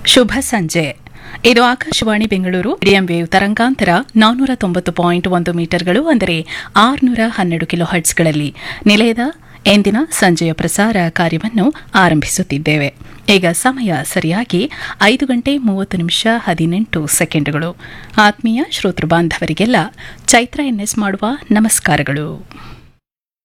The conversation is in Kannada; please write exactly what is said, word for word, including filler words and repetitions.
ಶುಭ ಸಂಜೆ. ಇದು ಆಕಾಶವಾಣಿ ಬೆಂಗಳೂರು ಮೀಡಿಯಂ ವೇವ್ ತರಂಗಾಂತರ ನಾನ್ನೂರ ತೊಂಬತ್ತು ಪಾಯಿಂಟ್ ಒಂದು ಮೀಟರ್ಗಳು ಅಂದರೆ ಆರುನೂರ ಹನ್ನೆರಡು ಕಿಲೋ ಹರ್ಟ್ಸ್ಗಳಲ್ಲಿ ನಿಲಯದ ಎಂದಿನ ಸಂಜೆಯ ಪ್ರಸಾರ ಕಾರ್ಯವನ್ನು ಆರಂಭಿಸುತ್ತಿದ್ದೇವೆ. ಈಗ ಸಮಯ ಸರಿಯಾಗಿ ಐದು ಗಂಟೆ ಮೂವತ್ತು ನಿಮಿಷ ಹದಿನೆಂಟು ಸೆಕೆಂಡುಗಳು. ಆತ್ಮೀಯ ಶ್ರೋತೃ ಬಾಂಧವರಿಗೆಲ್ಲ ಚೈತ್ರ ಎನ್ಎಸ್ ಮಾಡುವ ನಮಸ್ಕಾರಗಳು.